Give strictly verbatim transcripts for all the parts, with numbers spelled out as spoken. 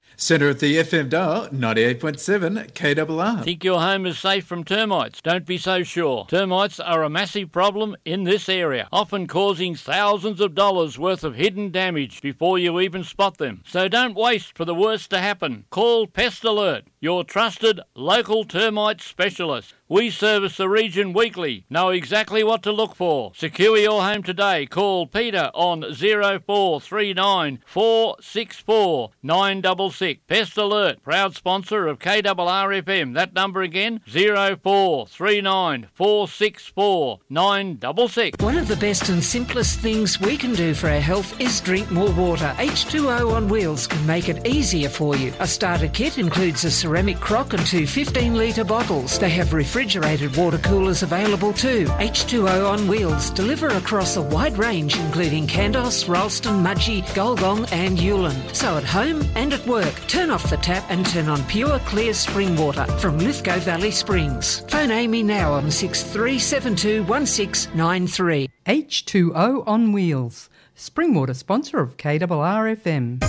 Centre of the F M dial, ninety-eight point seven K R R. Think your home is safe from termites? Don't be so sure. Termites are a massive problem in this area, often causing thousands of dollars worth of hidden damage before you even spot them. So don't waste for the worst to happen. Call Pest Alert, your trusted local termite specialist. We service the region weekly. Know exactly what to look for. Secure your home today. Call Peter on zero four three nine four six four nine six six. Pest Alert, proud sponsor of K R R F M. That number again, zero four three nine four six four nine six six. One of the best and simplest things we can do for our health is drink more water. H two O on Wheels can make it easier for you. A starter kit includes a ceramic crock and two fifteen litre bottles. They have refrigerated water coolers available too. H two O on Wheels deliver across a wide range including Kandos, Ralston, Mudgee, Golgong and Yulin. So at home and at work, turn off the tap and turn on pure clear spring water from Lithgow Valley Springs. Phone Amy now on six three seven two one six nine three. H two O on Wheels, Springwater sponsor of K R R F M.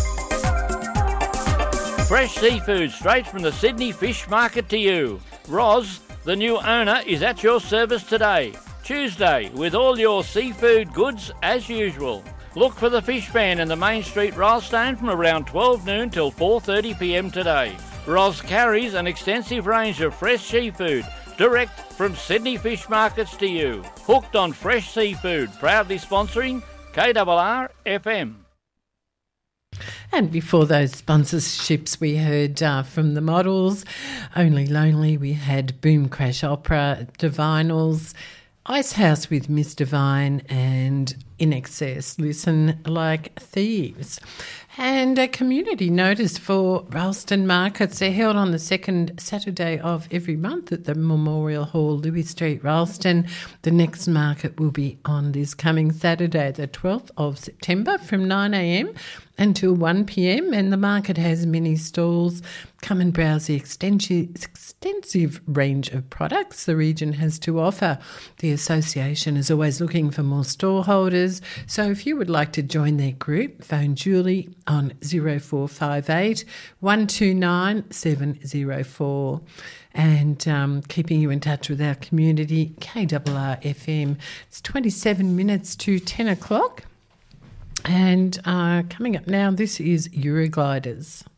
Fresh seafood straight from the Sydney Fish Market to you. Roz, the new owner, is at your service today, Tuesday, with all your seafood goods as usual. Look for the fish van in the Main Street Rylstone from around twelve noon till four thirty p m today. Roz carries an extensive range of fresh seafood, direct from Sydney Fish Markets to you. Hooked on fresh seafood, proudly sponsoring K R R F M. And before those sponsorships, we heard uh, from the Models, Only Lonely, we had Boom Crash Opera, Divinals, Ice House with Miss Divine, and In Excess, Listen Like Thieves. And a community notice for Ralston markets. They're held on the second Saturday of every month at the Memorial Hall, Lewis Street, Ralston. The next market will be on this coming Saturday, the twelfth of September, from nine a m until one p m, and the market has many stalls. Come and browse the extensive, extensive range of products the region has to offer. The association is always looking for more stall holders, so if you would like to join their group, phone Julie on zero four five eight one two nine seven zero four. And um, keeping you in touch with our community, K R R F M. It's twenty-seven minutes to ten o'clock. And uh, coming up now, this is Eurogliders.